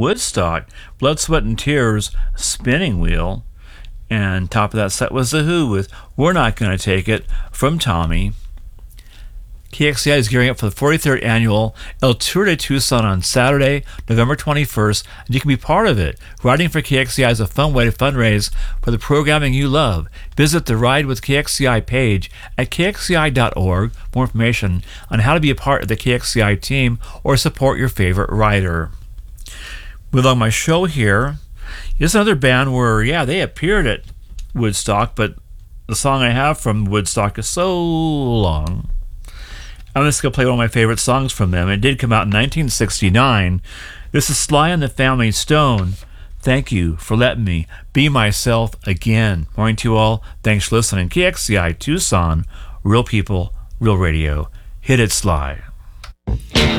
Woodstock, Blood, Sweat, and Tears, Spinning Wheel. And top of that set was The Who with We're Not Gonna Take It from Tommy. KXCI is gearing up for the 43rd annual El Tour de Tucson on Saturday, November 21st, and you can be part of it. Riding for KXCI is a fun way to fundraise for the programming you love. Visit the Ride with KXCI page at kxci.org for more information on how to be a part of the KXCI team or support your favorite rider. With on my show here is another band where, they appeared at Woodstock, but the song I have from Woodstock is so long. I'm just going to play one of my favorite songs from them. It did come out in 1969. This is Sly and the Family Stone. Thank you for letting me be myself again. Morning to you all. Thanks for listening. KXCI Tucson, real people, real radio. Hit it, Sly.